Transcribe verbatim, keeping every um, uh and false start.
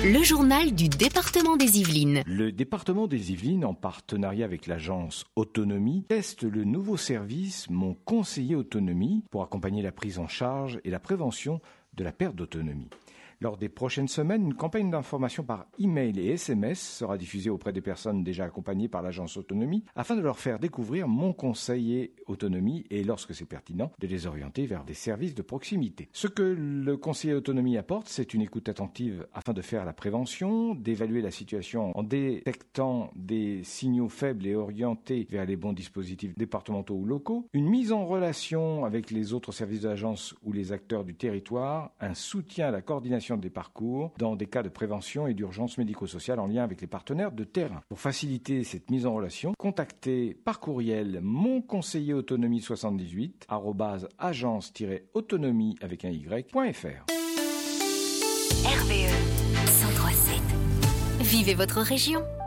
Le journal du département des Yvelines. Le département des Yvelines, en partenariat avec l'agence Autonomie, teste le nouveau service Mon conseiller autonomie pour accompagner la prise en charge et la prévention de la perte d'autonomie. Lors des prochaines semaines, une campagne d'information par email et S M S sera diffusée auprès des personnes déjà accompagnées par l'agence Autonomie afin de leur faire découvrir Mon conseiller autonomie et, lorsque c'est pertinent, de les orienter vers des services de proximité. Ce que le conseiller autonomie apporte, c'est une écoute attentive afin de faire la prévention, d'évaluer la situation en détectant des signaux faibles et orientés vers les bons dispositifs départementaux ou locaux, une mise en relation avec les autres services de l'agence ou les acteurs du territoire, un soutien à la coordination des parcours dans des cas de prévention et d'urgence médico-sociale en lien avec les partenaires de terrain. Pour faciliter cette mise en relation, contactez par courriel mon conseiller autonomie soixante-dix-huit arobase agence-autonomie avec un y.fr. R V E cent trois sept. Vivez votre région.